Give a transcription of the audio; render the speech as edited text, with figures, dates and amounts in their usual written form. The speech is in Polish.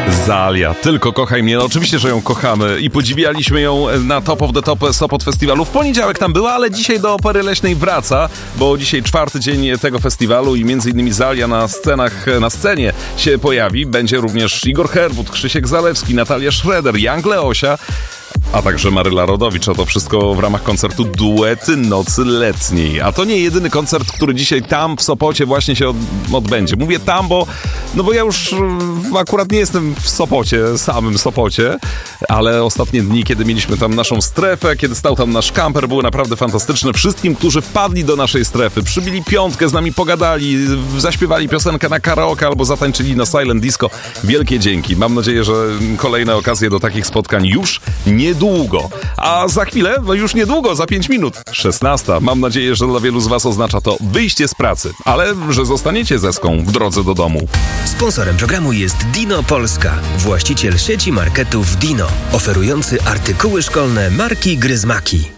Zalia, tylko kochaj mnie. No, oczywiście, że ją kochamy i podziwialiśmy ją na Top of the Top Sopot Festiwalu. W poniedziałek tam była, ale dzisiaj do Opery Leśnej wraca, bo dzisiaj 4. dzień tego festiwalu i między innymi Zalia na scenie się pojawi. Będzie również Igor Herwód, Krzysiek Zalewski, Natalia Schroeder, Young Leosia, a także Maryla Rodowicz. A to wszystko w ramach koncertu Duety Nocy Letniej. A to nie jedyny koncert, który dzisiaj tam w Sopocie właśnie się odbędzie. Mówię tam, bo ja już akurat nie jestem w Sopocie, samym Sopocie, ale ostatnie dni, kiedy mieliśmy tam naszą strefę, kiedy stał tam nasz kamper, były naprawdę fantastyczne. Wszystkim, którzy wpadli do naszej strefy, przybili piątkę, z nami pogadali, zaśpiewali piosenkę na karaoke albo zatańczyli na silent disco. Wielkie dzięki. Mam nadzieję, że kolejne okazje do takich spotkań już niedługo. A za chwilę, już niedługo, za 5 minut, 16. Mam nadzieję, że dla wielu z was oznacza to wyjście z pracy, ale że zostaniecie z Eską w drodze do domu. Sponsorem programu jest Dino Polska, właściciel sieci marketów Dino, oferujący artykuły szkolne marki Gryzmaki.